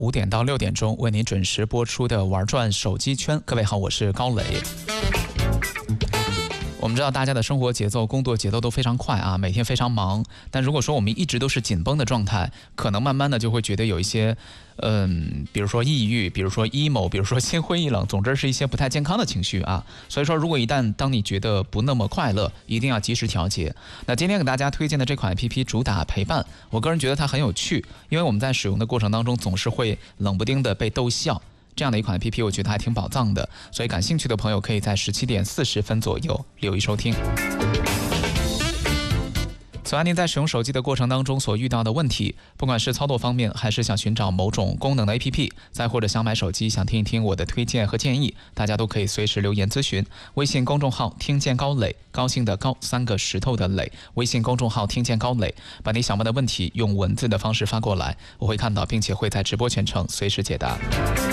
5点到6点钟为您准时播出的玩转手机圈。各位好，我是高磊。我们知道大家的生活节奏、工作节奏都非常快啊，每天非常忙。但如果说我们一直都是紧绷的状态，可能慢慢的就会觉得有一些，比如说抑郁，比如说 emo， 比如说心灰意冷，总之是一些不太健康的情绪啊。所以说，如果当你觉得不那么快乐，一定要及时调节。那今天给大家推荐的这款 APP 主打陪伴，我个人觉得它很有趣，因为我们在使用的过程当中总是会冷不丁的被逗笑。这样的一款 APP 我觉得还挺宝藏的，所以感兴趣的朋友可以在17点40分左右留意收听。此外，您在使用手机的过程当中所遇到的问题，不管是操作方面，还是想寻找某种功能的 APP， 再或者想买手机想听一听我的推荐和建议，大家都可以随时留言咨询。微信公众号听见高磊，高兴的高，3个石头的磊，微信公众号听见高磊，把你想问的问题用文字的方式发过来，我会看到，并且会在直播全程随时解答。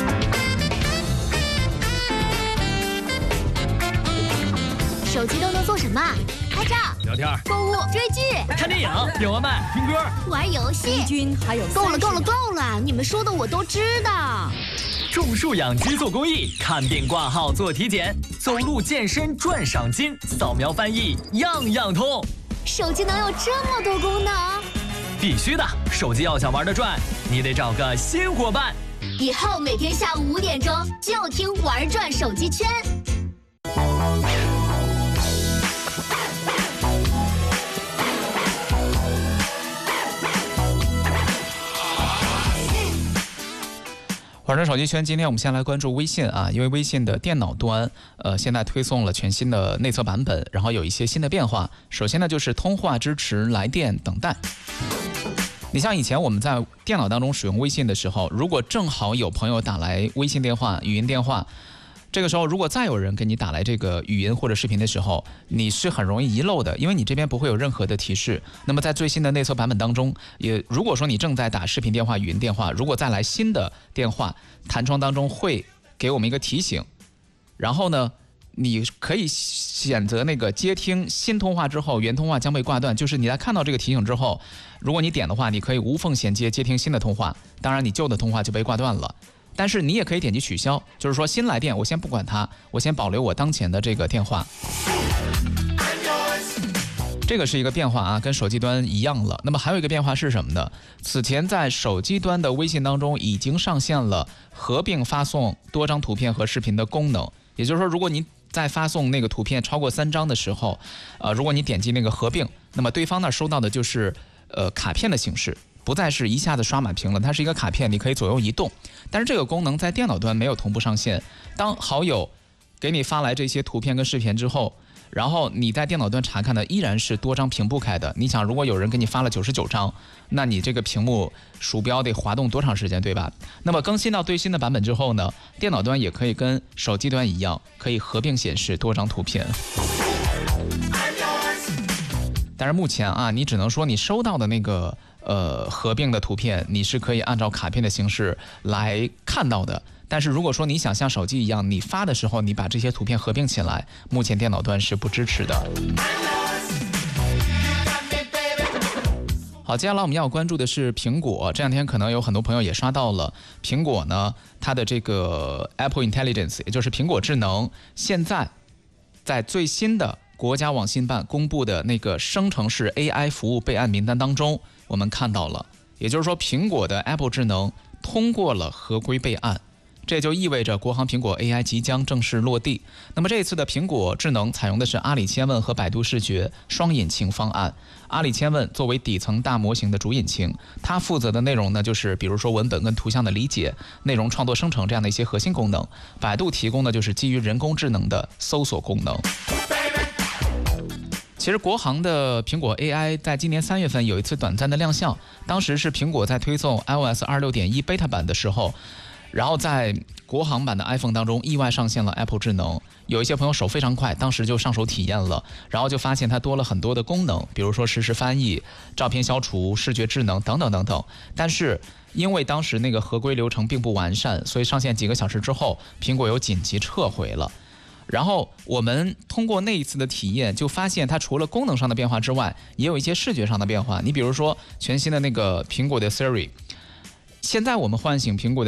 手机都能做什么？拍照、 聊天、 购物、追剧、 看电影、点外卖、听歌、 玩游戏。 君还有够了！你们说的我都知道。 种树养鸡做公益，看病挂号做体检，走路健身赚赏金，扫描翻译样样通。 手机能有这么多功能？ 必须的，手机要想玩得转，你得找个新伙伴。 以后每天下午5点钟就听玩转手机圈。 玩转手机圈，今天我们先来关注微信啊，因为微信的电脑端，现在推送了全新的内测版本，然后有一些新的变化。首先呢，就是通话支持来电等待。你像以前我们在电脑当中使用微信的时候，如果正好有朋友打来微信电话、语音电话，这个时候如果再有人给你打来这个语音或者视频的时候，你是很容易遗漏的，因为你这边不会有任何的提示。那么在最新的内测版本当中，如果说你正在打视频电话、语音电话，如果再来新的电话，弹窗当中会给我们一个提醒，然后呢，你可以选择那个接听新通话之后，原通话将被挂断。就是你在看到这个提醒之后，如果你点的话，你可以无缝衔接接听新的通话，当然你旧的通话就被挂断了。但是你也可以点击取消，就是说新来电我先不管它，我先保留我当前的这个电话。这个是一个变化啊，跟手机端一样了。那么还有一个变化是什么呢？此前在手机端的微信当中已经上线了合并发送多张图片和视频的功能，也就是说，如果你在发送那个图片超过3张的时候，如果你点击那个合并，那么对方那收到的就是卡片的形式。不再是一下子刷满屏了，它是一个卡片，你可以左右移动。但是这个功能在电脑端没有同步上线。当好友给你发来这些图片跟视频之后，然后你在电脑端查看的依然是多张屏幕开的。你想，如果有人给你发了99张，那你这个屏幕鼠标得滑动多长时间，对吧？那么更新到最新的版本之后呢，电脑端也可以跟手机端一样，可以合并显示多张图片。但是目前啊，你只能说你收到的那个合并的图片，你是可以按照卡片的形式来看到的。但是如果说你想像手机一样，你发的时候你把这些图片合并起来，目前电脑端是不支持的。好，接下来我们要关注的是苹果。这两天可能有很多朋友也刷到了，苹果呢，它的这个 Apple Intelligence， 也就是苹果智能，现在在最新的国家网信办公布的那个生成式 AI 服务备案名单当中，我们看到了，也就是说苹果的 Apple 智能通过了合规备案，这就意味着国行苹果 AI 即将正式落地。那么这次的苹果智能采用的是阿里千问和百度视觉双引擎方案。阿里千问作为底层大模型的主引擎，它负责的内容呢，就是比如说文本跟图像的理解、内容创作生成这样的一些核心功能。百度提供的就是基于人工智能的搜索功能。其实国行的苹果 AI 在今年3月份有一次短暂的亮相，当时是苹果在推送 iOS 26.1 beta 版的时候，然后在国行版的 iPhone 当中意外上线了 Apple 智能。有一些朋友手非常快，当时就上手体验了，然后就发现它多了很多的功能，比如说实时翻译、照片消除、视觉智能等等等等。但是因为当时那个合规流程并不完善，所以上线几个小时之后，苹果有紧急撤回了。然后我们通过那一次的体验，就发现它除了功能上的变化之外，也有一些视觉上的变化。你比如说全新的那个苹果的 Siri， 现在我们唤醒苹果的